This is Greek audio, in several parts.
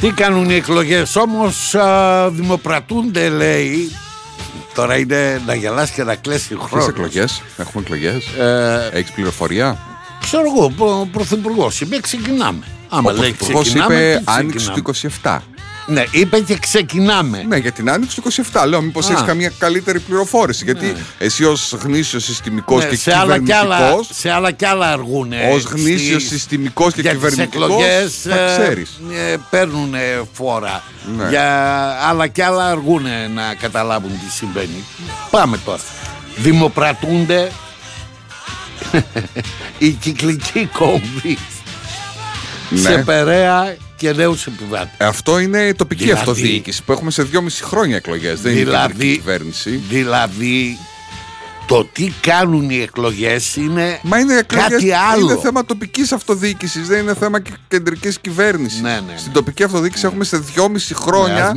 Τι κάνουν οι εκλογές όμως? Δημοπρατούνται, λέει. Τώρα είναι να γελάς και να κλαίσει χρόνος. Ποιες εκλογές? Έχουμε εκλογές? Έχεις πληροφορία? Ξέρω εγώ, ο Πρωθυπουργός είπε ξεκινάμε. Άμα Ο λέει Πρωθυπουργός ξεκινάμε, είπε άνοιξη του 27. Ναι, είπε και ξεκινάμε. Ναι, για την άνοιξη του 27. Λέω, μήπως έχεις καμία καλύτερη πληροφόρηση. Γιατί εσύ ως γνήσιος συστημικός και κυβερνητικός. Σε άλλα κι άλλα αργούνε. Ως γνήσιος συστημικός και κυβερνητικός. Για τις εκλογές θα ξέρεις. Παίρνουν φόρα. Ναι. Για άλλα κι άλλα αργούνε να καταλάβουν τι συμβαίνει. Πάμε τώρα. Δημοπρατούνται οι κυκλικοί κόμβοι. Ναι. Σε Περαία και νέους επιβάτες. Αυτό είναι η τοπική αυτοδιοίκηση που έχουμε σε 2,5 χρόνια εκλογές. Δεν είναι η κυβέρνηση. Δηλαδή το τι κάνουν οι εκλογές είναι, κάτι άλλο. Είναι θέμα τοπικής αυτοδιοίκησης, δεν είναι θέμα κεντρικής κυβέρνησης. Ναι. Στην τοπική αυτοδιοίκηση έχουμε σε 2,5 χρόνια.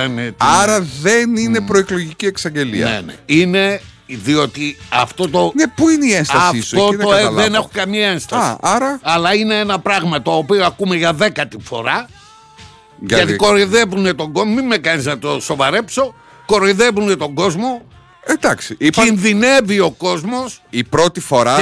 Άρα δεν είναι προεκλογική εξαγγελία. Ναι. Είναι διότι αυτό το. Ναι, πού είναι η ένστασή σου? Αυτό δεν έχω καμία ένσταση. Άρα. Αλλά είναι ένα πράγμα το οποίο ακούμε για 10η φορά. Γιατί κοροϊδεύουν τον κόσμο. Μην με κάνεις να το σοβαρέψω. Κοροϊδεύουν τον κόσμο. Εντάξει. Κινδυνεύει ο κόσμος. Η πρώτη φορά.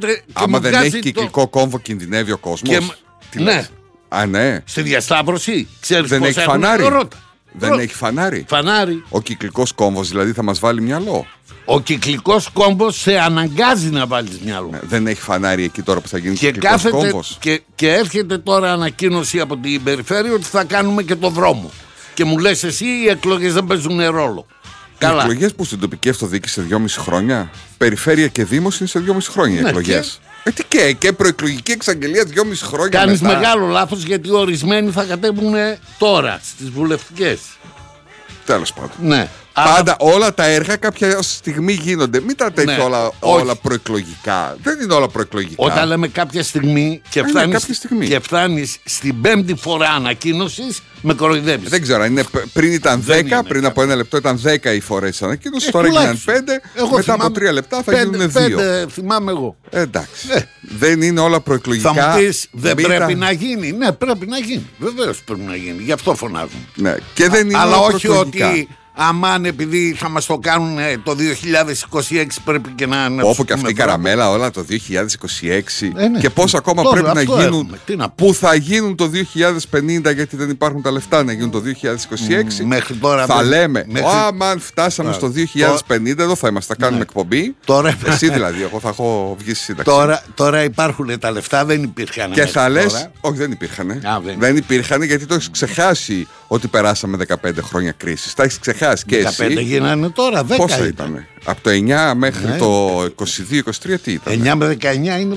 Άμα δεν έχει κυκλικό κόμβο, κινδυνεύει ο κόσμος. Ναι. Ναι. Στη διασταύρωση. Ξέρεις δεν πώς έχει φανάρι. Δεν έχει φανάρι. Φανάρι. Ο κυκλικός κόμβος δηλαδή θα μας βάλει μυαλό. Ο κυκλικός κόμβος σε αναγκάζει να βάλεις μυαλό. Δεν έχει φανάρι εκεί τώρα που θα γίνει κυκλικός κόμβος. Και έρχεται τώρα ανακοίνωση από την περιφέρεια ότι θα κάνουμε και το δρόμο. Και μου λες εσύ οι εκλογές δεν παίζουν ρόλο. Οι εκλογές που στην τοπική αυτοδιοίκηση σε 2,5 χρόνια, περιφέρεια και δήμος είναι σε 2,5 χρόνια οι εκλογές. Και προεκλογική εξαγγελία 2,5 χρόνια. Κάνεις μεγάλο λάθος γιατί ορισμένοι θα κατέβουν τώρα στις βουλευτικές. Τέλος πάντων. Ναι. Πάντα όλα τα έργα κάποια στιγμή γίνονται. Μην τα τέτοια όλα προεκλογικά. Δεν είναι όλα προεκλογικά. Όταν λέμε κάποια στιγμή και φτάνεις στην πέμπτη φορά ανακοίνωσης, με κοροϊδεύεις. Δεν ξέρω, πριν ήταν 10, πριν από ένα λεπτό ήταν 10 οι φορές της ανακοίνωσης, τώρα έγιναν 5, μετά από 3 λεπτά θα γίνουν 2. 5 θυμάμαι εγώ. Εντάξει. Δεν είναι όλα προεκλογικά. Θα μου πεις, δεν πρέπει να γίνει. Ναι, πρέπει να γίνει. Βεβαίως πρέπει να γίνει. Γι' αυτό φωνάζουν. Ναι. Και δεν είναι αλλά όλα όχι ότι. Αμάν επειδή θα μας το κάνουν το 2026 πρέπει και να. Όπου και αυτή η καραμέλα όλα το 2026 ναι. Και πώς ακόμα τώρα, πρέπει να γίνουν που θα γίνουν το 2050 γιατί δεν υπάρχουν τα λεφτά να γίνουν το 2026. Μέχρι τώρα θα λέμε αμάν φτάσαμε στο 2050 εδώ θα είμαστε, θα κάνουμε εκπομπή. Τώρα... Εσύ δηλαδή, εγώ θα έχω βγει στη σύνταξη. Τώρα υπάρχουν τα λεφτά, δεν υπήρχαν. Και θα λες, όχι δεν υπήρχαν. Δεν υπήρχαν γιατί το έχεις ξεχάσει ότι περάσαμε 15 χρόνια κρίσης. Τα έχεις ξεχάσει. Και 15 εσύ. Γίνανε τώρα, 10 πόσα ήταν? Από το 9 μέχρι το 22-23 τι ήταν? 9 με 19 είναι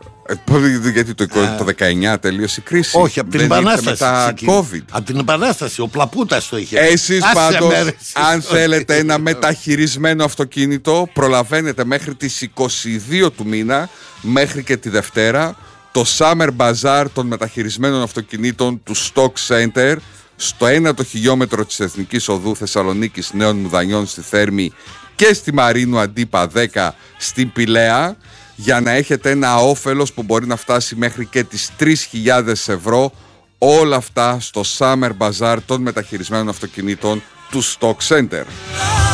10. Γιατί το 19 τελείωσε η κρίση. Όχι, από την Επανάσταση. Μετά COVID. Από την Επανάσταση, ο Πλαπούτας το είχε. Εσείς πάντως, αν θέλετε ένα μεταχειρισμένο αυτοκίνητο, προλαβαίνετε μέχρι τις 22 του μήνα, μέχρι και τη Δευτέρα, το Summer Bazaar των μεταχειρισμένων αυτοκινήτων του Stock Center, στο 1ο χιλιόμετρο της Εθνικής Οδού Θεσσαλονίκης Νέων Μουδανιών στη Θέρμη και στη Μαρίνου Αντίπα 10 στην Πηλαία, για να έχετε ένα όφελος που μπορεί να φτάσει μέχρι και τις 3.000 ευρώ. Όλα αυτά στο Summer Bazaar των μεταχειρισμένων αυτοκινήτων του Stock Center.